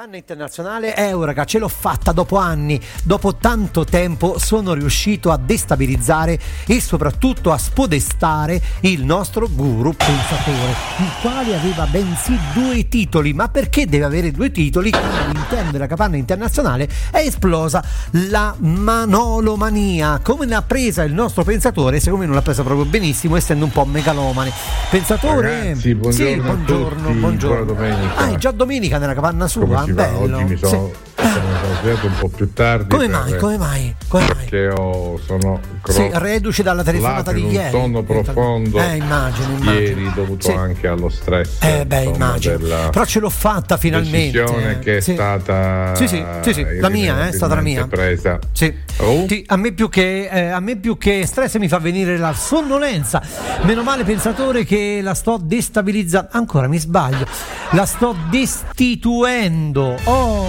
capanna internazionale Eureka, ce l'ho fatta dopo anni, dopo tanto tempo sono riuscito a destabilizzare e soprattutto a spodestare il nostro guru pensatore, il quale aveva bensì 2 titoli. Ma perché deve avere 2 titoli? All'interno della capanna internazionale è esplosa la manolomania. Come l'ha presa il nostro pensatore? Secondo me non l'ha presa proprio benissimo, essendo un po' megalomane. Pensatore, ragazzi, buongiorno, sì, buongiorno. buona domenica. Ah, è già domenica nella capanna sua. Come si va? Bello. Oggi mi sono svegliato un po' più tardi. Come mai? Perché sono reduce dalla telefonata di ieri. Un sonno profondo. Immagino. Ieri dovuto anche allo stress. Immagino. Però ce l'ho fatta finalmente. Decisione che è stata Sì. La mia, è stata la mia. Presa. Sì. Sì, a me più che stress mi fa venire la sonnolenza. Meno male, pensatore, che la sto destabilizzando. Ancora mi sbaglio. La sto destituendo.